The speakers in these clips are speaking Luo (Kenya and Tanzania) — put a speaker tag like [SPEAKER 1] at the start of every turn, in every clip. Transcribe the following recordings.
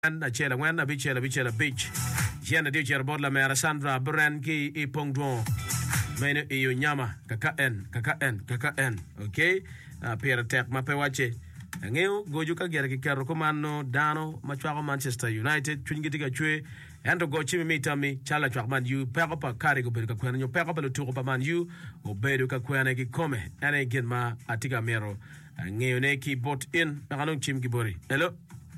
[SPEAKER 1] Achela ngwana bichela beach yenda dio cher bodla mera Sandra Bren ki I pongdwo mene iyo nyama kaka en okay pera tek mape wache ngeo goju ka gere ki kero komano dano machwako Manchester United chungitiga chwe endo go chimi mitami chala chwak man yu peko pa kari go bedu ka kwena nyo peko pa lutuko pa man yu o bedu ka kwena ki kome ene ginma atiga mero ngeo ne ki bot in nakanong chim kibori hello.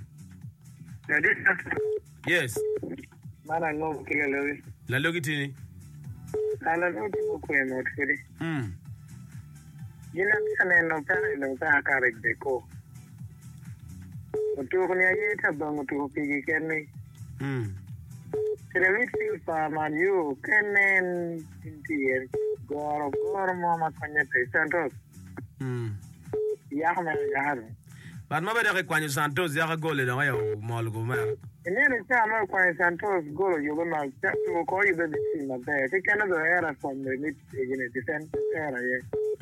[SPEAKER 1] Yes.
[SPEAKER 2] Mana ngo kile lewi.
[SPEAKER 1] La logi tini.
[SPEAKER 2] Ala no timo kwe no tiri. Jina sana no pare no ta kare deko. Otu ko ni aye ta bango tu pigi kenni. Trevisi pa manju kenen intier goro mama kanya te Santos. Ya kama ya
[SPEAKER 1] But mabada ke kwanyo Santos ya gole na ya molgo mara.
[SPEAKER 2] Nene chama kwa Santos golo yogo na to ko yibe bisima be. Ke kana do era from the mid defense era ye.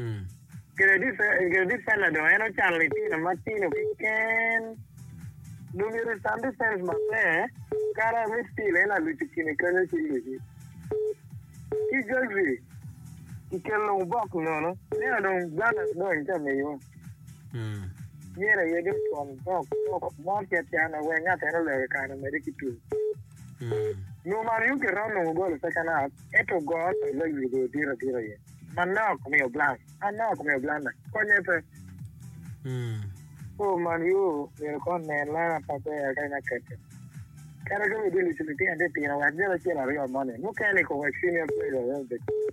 [SPEAKER 2] Gredi sana do era Charlie Tino Martino Ken. Numero Santos sense ma be. Cara mi stile na luchine kana chili. Ki jolri. Ki kello bok no. Ne do gana do intame yo. Yera yedi from talk market yana we ngata no le kana medikitu no man you can run no go second half eto go out le you go dira ye man now come your plan konye pe so man you kon ne la pa pe kana kete kana go di lisiliti ande tina wa jela chela rio money no kane ko senior player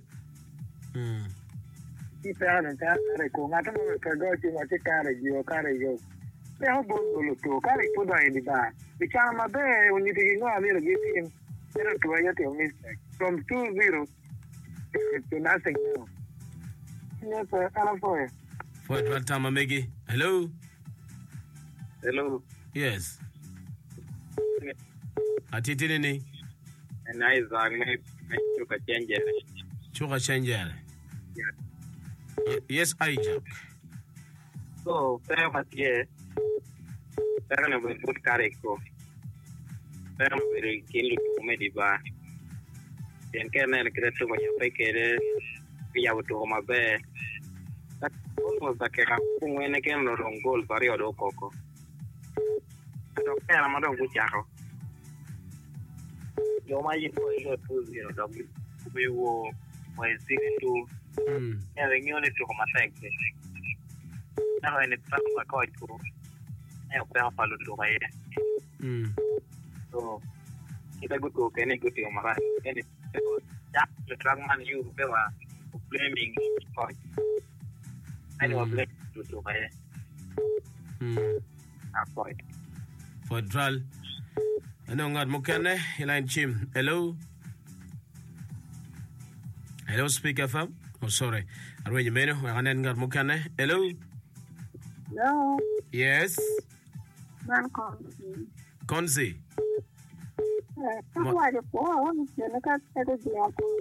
[SPEAKER 2] Ipano ta kare ko ngata mo ka go ti mo ti kare yo pe ho bo lo to kare po da ndi ba bichama be oni ti no avere geti era to ya te mistake from 2-0 to nothing now yes ala for
[SPEAKER 1] what time megi hello yes atitini ni
[SPEAKER 3] na izame
[SPEAKER 1] chuka change Yes, Isaac.
[SPEAKER 3] So, pero patie. Pero no voy a careko. Pero no voy a quién lo come di ba. Bien que me creto con yo pequere. Ya voto como be. Como da que como en que no rongol vario do coco. Pero era más un cucharo. Yo me llevo yo 2-0 W. We will pues 6-2. Ya vengo de tu como secte. Ya en el plan para coito. Ya para para lo vaya. So, kita gusto que ne gusto como va. Ya the drug man you beba blaming coit. I know blame to vaya. Coit.
[SPEAKER 1] For dral. Ano ngat mukane line chim. Hello. Hello speaker fam. Oh, sorry. Arwenye meno, wakanen ngar mukane. Hello?
[SPEAKER 4] Hello?
[SPEAKER 1] Yes?
[SPEAKER 4] Man Konzi.
[SPEAKER 1] Konzi?
[SPEAKER 4] What the poor? You look at the example.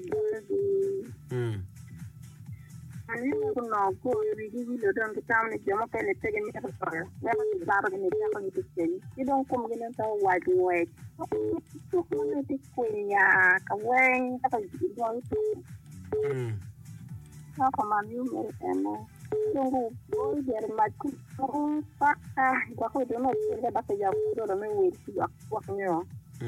[SPEAKER 4] And you know, go, you don't get down if you're not going to take any other fire. Never is bad in the city. You don't come in and tell white way. So, who is this queen? Yeah, away. Ako mami umerema. Tungu boy der maku. Pa gwa ko do no tele ba ke ya do do me we ti gwa kwa nyo.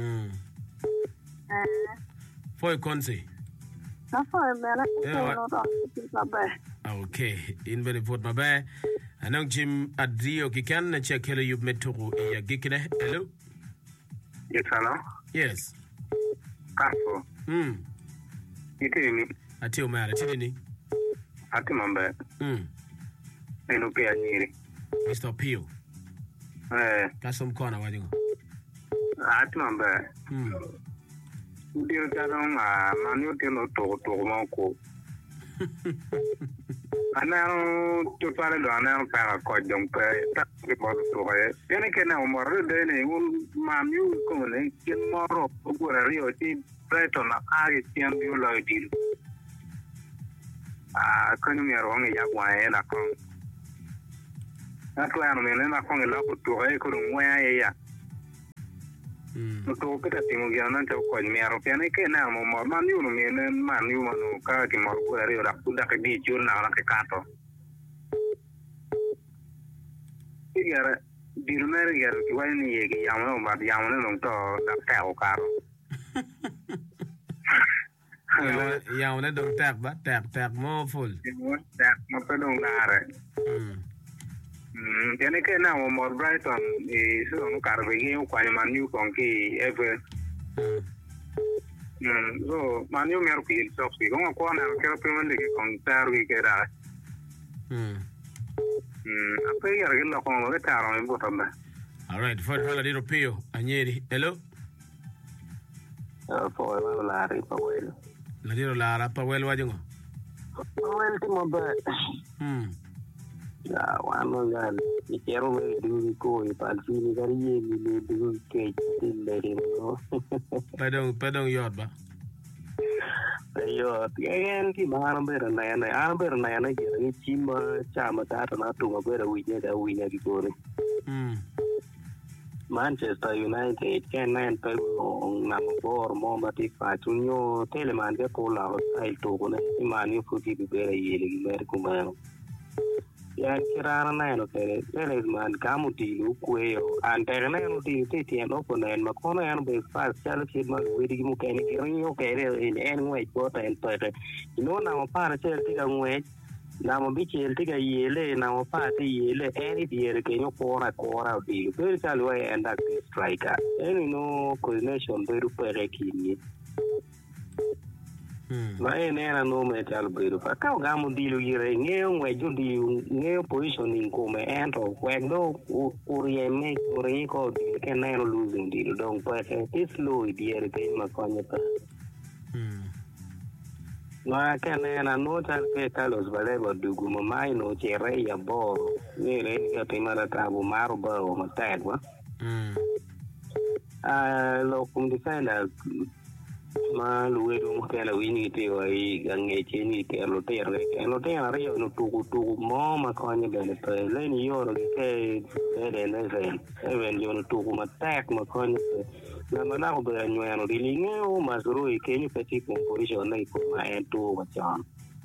[SPEAKER 1] Foi Konzi.
[SPEAKER 4] Na foi mera no do ti ba.
[SPEAKER 1] Okay, in very put my ba. Anong Jim Adrio kikan na check hello you metoko ya gikine. Hello?
[SPEAKER 3] Yes, hello?
[SPEAKER 1] Yes.
[SPEAKER 3] Kaso. Itini.
[SPEAKER 1] Atio mara tini.
[SPEAKER 3] Ati mambe. Eno ke ajiri.
[SPEAKER 1] Mr. Pio. Kasum kona wajingo.
[SPEAKER 3] Ati mambe. Udio jadong manu tino to mako. Ana to pare do ana para ko jong pe ta ke bo to re. Yene ke na mo re de ne un mamiu ko ne kin moro ko ra rio ti preto na ari tian yu lo di. Kanu mi arong ya kwa na kon. Na kwa no me na kon la ko to e ko mo ya to ke ta timo gi nan ta ko mi aro piane ke na mo man yu no mi ne man yu manu ka ki mo ko ri ora ku da ke di chur na la ke kato igara dirmer gar ki wani ye ki yamno ba yamno no to da ka o karo
[SPEAKER 1] yawne dong tak mo full
[SPEAKER 3] tak mo pe dong dare tiene que na mo Brighton y su no carbe gi ko ni man yu kon ki ever so man yu mer ki so ki ko na ke pe man de kon tar ki ke da ape ya ke lo kon ke taro en botamba.
[SPEAKER 1] All right, for the little pio anyeri hello
[SPEAKER 2] for la ri pa wel
[SPEAKER 1] la diro la rapa wel wajingo
[SPEAKER 2] wel ti mo ba ya wano gal quiero me du ko ipal fini gari ye ni du ke le no
[SPEAKER 1] pedong yod ba
[SPEAKER 2] yo tienen ki mano ber na na je ni chima chama ta na tu ma ber wi je da wi na ki ko Manchester United can man pe na bor mo ma ti fa tunyo teleman ke ko la ai to ko na imani futi bi bere yele gi mer ko ma ya kirana na no ke teles man kamuti lu kueyo anterne no ti ti no ko na ma ko na be fa sala ki ma we di mu ke ni rinyo ke re en we ko ta en pe no na ma para che ti ga we na mo bi che ti ga yele na mo pa ti yele eni di re ke no ko ra di pe sa lu e anda striker eni no coordination be ru pe re ki ni ma ene na no me tal be ru pa ka ga mo di lu yire nge we ju di nge positioning ko me ento we do uri me uri ko di ke na no losing di do pa is low di re ke ma ko nya pa ma ke na no tal ke Carlos Baleba dugu mo mai no che re ya bo ni re ke te mara ta bu maru ba o ma ta wa lo kum defender ma luwe do ke la wini te wa I gange che ni ke lo te re no tugu mo ma ko ni be pe le ni yo ke de ne re even yo no tugu ma tak ma ko ni na mana ko be no di ni o ma zuru ke ni pe ti ko position na ko ma en to wa chan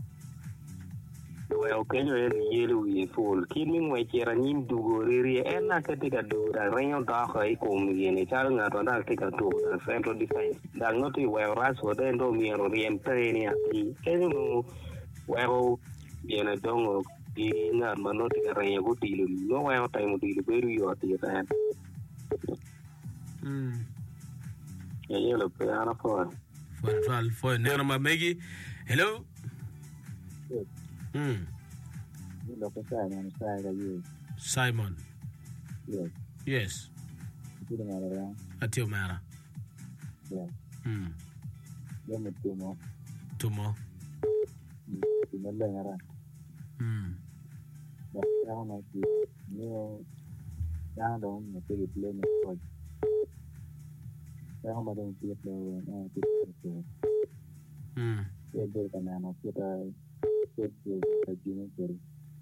[SPEAKER 2] well ke ni ye lu ye full kimi ngwe chera nim dugo ri en na ke ti ga do da renyo da ko I ko mi ni char nga to da ti ga do da central defense da no ti well ras o den do mi ro rien pe ni ati ke no well ye na dongo di na ma no ti ga renyo ko ti lu no well ta mo ti lu be ru yo ti ta yeah, look, I'm
[SPEAKER 1] for Nana Maggie. Hello? Simon. Yes. Atio Mara. Tumo.
[SPEAKER 2] Saya mau dong tiap lawan, tiap itu. Dia karena kita lagi ni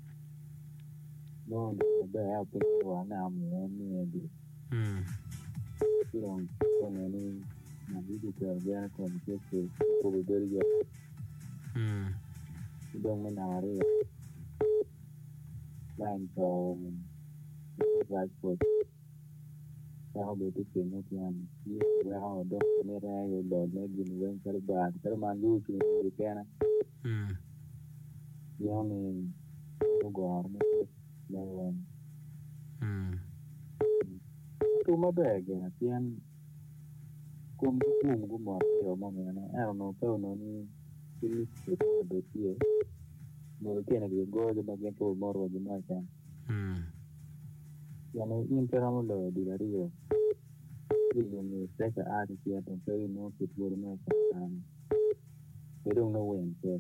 [SPEAKER 2] no, ada apa warna ni di. Kita orang ni nanti kita dia komunikasi, kita berdua. Kita menari. Lain kau, right sao bị cái chuyện nó thì như là họ đốt camera rồi đổ lên dùng lên cái bàn cái màn du thì cái này do mình nó gọi nó là tôi mới về kìa tiên cùng của một kiểu mà người này ai nó tôi nó như cái được kia người kia này bị gọi cho bạn tôi mua rồi nhưng mà chẳng yang ini pertama lo di radio, ini mereka ada siapa yang mau kita mereka, perlu no wente,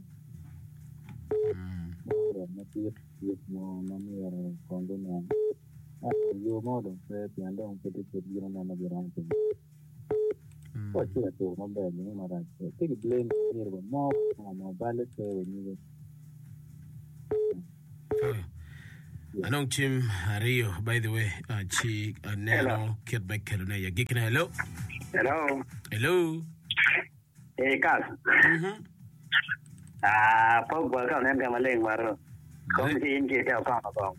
[SPEAKER 2] mau nanti mau mami orang kondonan, yo mau dong saya piandong kita kerja nama orang tu, kau cakap tu mau beli ni marah, tapi blame ni mau balik ke ni.
[SPEAKER 1] Anong Tim Rio, by the way, chi nano kid back hello.
[SPEAKER 2] Hello.
[SPEAKER 1] Hello.
[SPEAKER 2] Kas. Pogba ka nem ka maleng maro. Kom si inke ka ka.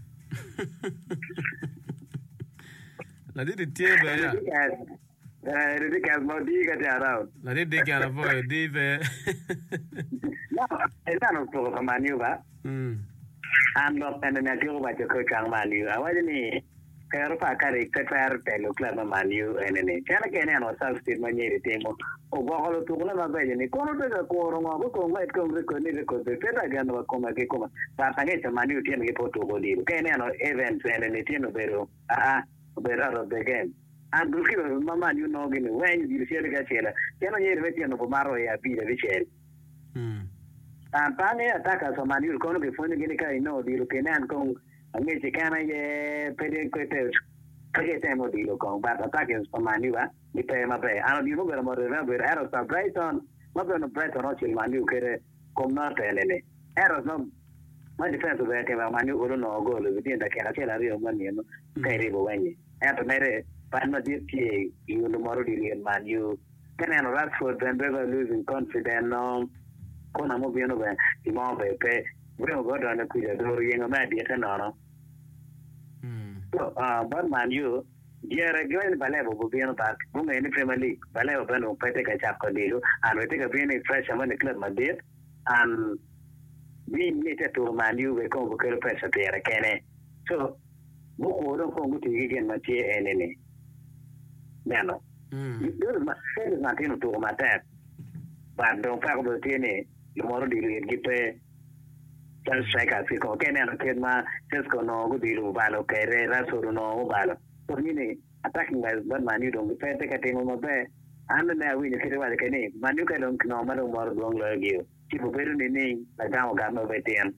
[SPEAKER 1] La di tie be ya.
[SPEAKER 2] Ridi ka mo di ka ara.
[SPEAKER 1] La di de ka vo di ve.
[SPEAKER 2] No, esa no to ka maniu ba. An lo pende na tiyo ba ko chang maniu. Awali ni kaya pa kare ka tar pelo club maniu enene. Kana kene no sa stir manyeri temo. O golo tu kula ba ni kono te ko ro ngo ko mai ko ni ko te fera ga no ko ma ke ko pa pa ne maniu tiene ke poto go di. Kene no event enene tiene pero Beraro de game. And look at Mamma, you know, when you see the Gachela, can I hear the Pomaro a bit of Vichel? And Pane attackers from Manu, going to be funny, I know the Lucanan Kong, and Mexicana, Pediquetes, Pagetamo di Locong, but attackers from Manua, the Payma. I don't remember with Arrows of Brighton, not going to Brighton or Manu, come not any. Arrows no. My defense of that, Manu wouldn't know go within the Caracella real money and carry away. After Mary, Panama DPA, you know, Morodian Manu, can and Radford, then never losing confidence. No, Conamobiano, Imove, pay, we don't go down the Quilla, young man, yet another. So, but Manu, dear, again, Balebo will be on back, whom any Premier League, Balebo, Beno, Peteka Chapco, and we take a very fresh among the club, my dear, and we needed to Manu, we come to press at the Kene. So, Boko don't come to again, Mathieu enemy. No, you is not in to my tap, but don't pack the TNA, you want to get pay. Just strike at Fico, Kenya, Kedma, Cisco, no good deal, Balo, Kere, Rasso, no, Balo. So, meaning, attacking by one man, you don't pay, take a thing on my bed. And then I win a city like a name. Manuka don't know, Madam more long like you. People better than name, like now got no veteran.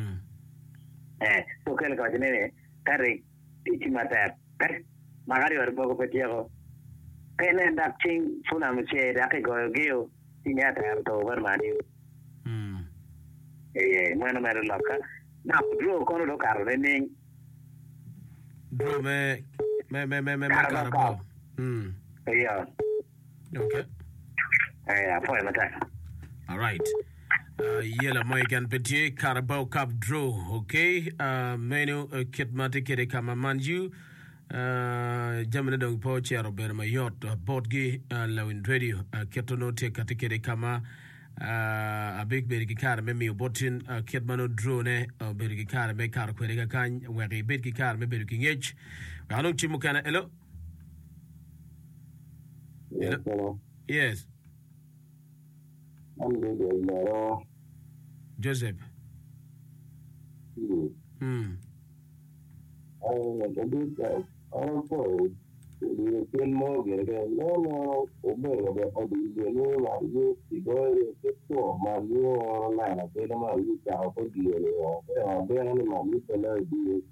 [SPEAKER 2] So, Kelka, Carry, teaching my tap. Mario or Bogo Petiero. Can end up ching, Funam said, I could go, Gil, in that over Manu. When I'm at a locker. Now, Drew, Cono Caro, the name.
[SPEAKER 1] Drew, me, Carabao.
[SPEAKER 2] Yeah.
[SPEAKER 1] Okay.
[SPEAKER 2] For my time.
[SPEAKER 1] All right. Yellow Moigan Petit Carabao Cup draw. Okay. Menu Kitmati Kere Kama Manju. Jamana dong po chero ber mayot botgi lawin radio ketono te katikere kama abig bergi kar me mi botin ketmano drone bergi kar me kar kwere kan wari bergi kar me bergi ngech anu chimukana hello.
[SPEAKER 2] Hello.
[SPEAKER 1] Yes.
[SPEAKER 2] I'm good.
[SPEAKER 1] Joseph.
[SPEAKER 2] Also, the European mortgage, no, over the you go to line of Benama, you shall put you there, animal, you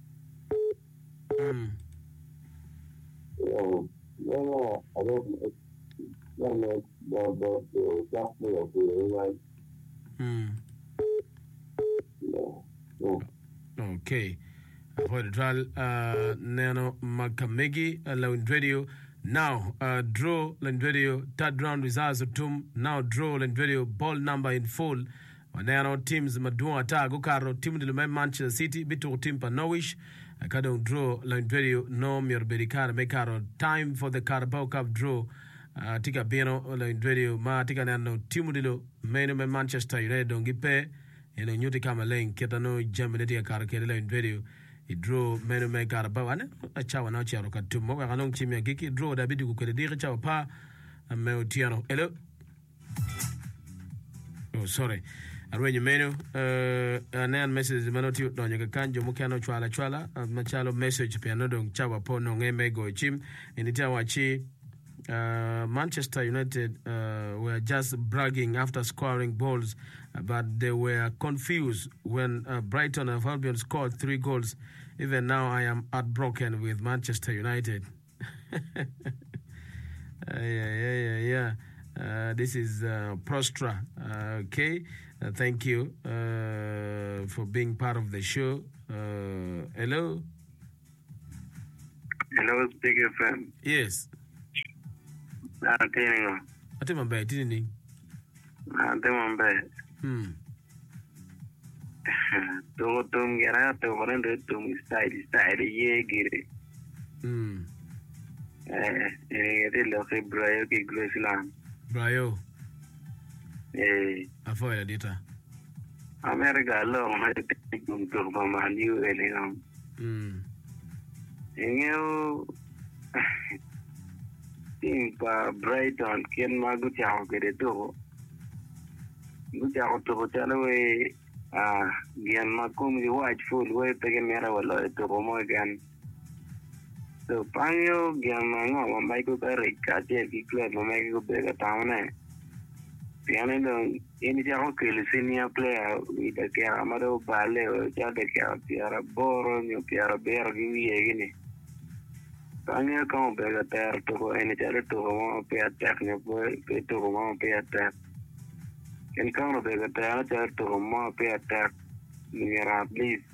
[SPEAKER 2] no, I don't know exactly of the right.
[SPEAKER 1] Okay. Hodral Nano Makamegi Lawin Radio. Now draw Lawin Radio third round results of Tum. Now draw Lawin Radio ball number in full. Nano teams Madua Tago Caro team de Manchester City Bitu team Panowish. I can't draw Lawin Radio no Mir Berikar Mekaro. Time for the Carabao Cup draw. Tika Biano Lawin Radio Ma Tika Nano Timudilo Menu Manchester United don't give pay. And a new Tikama Lane Ketano Germany Caracella Lawin Radio. He drew many make Carabao and a chow and Acharo Katumo. I don't see me a geeky draw the video could be chow pa and Meotiano. Hello. Oh, sorry. I read your menu. And then message Manoti Donya Kanjo Mukano Chwala, Machalo message piano don Chawa Pono Mego Chim in the Tawachi. Manchester United were just bragging after scoring goals, but they were confused when Brighton and Albion scored 3 goals. Even now, I am heartbroken with Manchester United. Yeah. This is Prostra. Okay. Thank you for being part of the show. Hello.
[SPEAKER 2] Hello, Big FM.
[SPEAKER 1] Yes.
[SPEAKER 3] Tingo.
[SPEAKER 1] Ate mambe tini.
[SPEAKER 3] Mambe. Tum gara to warande tum style ye gire. Ede lo ke brayo ki gloslan.
[SPEAKER 1] Brayo.
[SPEAKER 3] Afoy
[SPEAKER 1] la dita.
[SPEAKER 3] America lo ma te tum to ma liu ele no. Engeo pa Brighton kien magu chao ke de to. Gu chao to chalo we gian makum di white food we te mera wala to mo gan. So pangyo gian mango mai ko ka re ka je ki club mai ko be ka taune. Piano don ini chao ke le senior player we da ke amado bale o ja de ke piara boro ni piara ber gi ye ni. Pangyo ko be ka ter to ko ini chale to mo pe attack ne pe to mo pe attack. Ken kono be ka ter to mo pe attack ni ra please.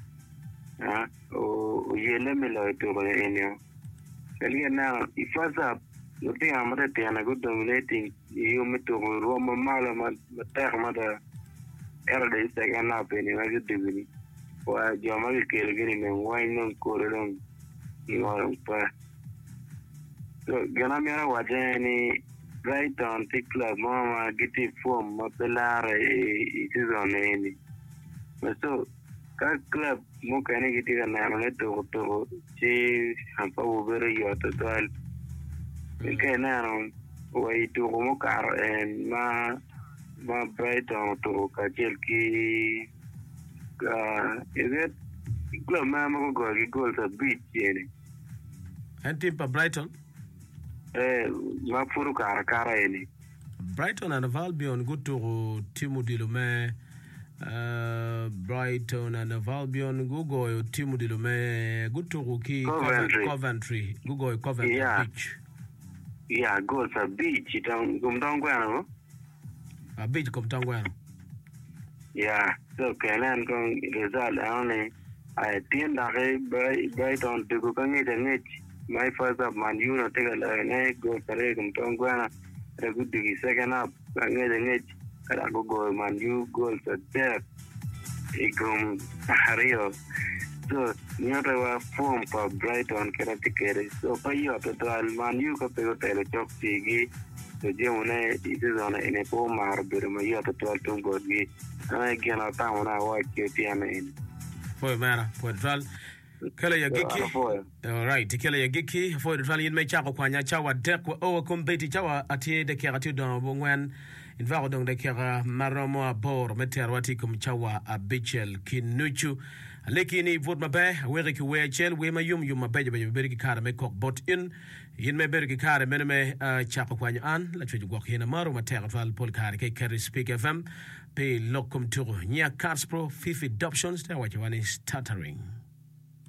[SPEAKER 3] O yele me lo to ko enyo. Kali na ifasa yote amare te ana go dominating you me to ro mo mala ma ter ma da era de second na pe ni ga dibini. Wa jama ke le gini ne wai non ko ron you pa. So gana mera waje ni Brighton club mama giti form ma pelare season ni. So ka club mo kane giti na ne to ci hampa ubere yo total ke na no wai to mo kar en ma Brighton to ka jel ki is club ma mo go goal sa beat yene
[SPEAKER 1] anti pa Brighton
[SPEAKER 3] ma furu kara yene
[SPEAKER 1] Brighton and Albion go to timu dilume Brighton and Albion Google timu dilume gutu ki Coventry Google Coventry beach
[SPEAKER 3] go sa beach gumdongwano
[SPEAKER 1] a beach gumdongwano
[SPEAKER 3] so kenan kon result only I think that Brighton to go kangi my first up man you know take a go kare gumdongwana a good second up kangi kada go man you goals at there igum hario so nyoto wa form pa Brighton kera tikere so pa yo total man you ko pero tele chok tigi so je une ise zona ene po mar bere ma yo total tum godgi ana gena ta una wa ke tiame in
[SPEAKER 1] foi mara foi total kala ya giki all right kala ya giki foi total yin me chako kwanya chawa dek wa o kombeti chawa atie de kera tu don bongwen in va donc de kera maromo abor meter wati kum chawa abichel kinuchu lekini vot mabe were ki wechel we mayum mabe be bergi kara me kok bot in yin me bergi kara me chako kwanya an la chwe gok hina maro mater val pol kara ke keri speak fm pe lokum turu nya cars pro fifi adoptions there what you want is stuttering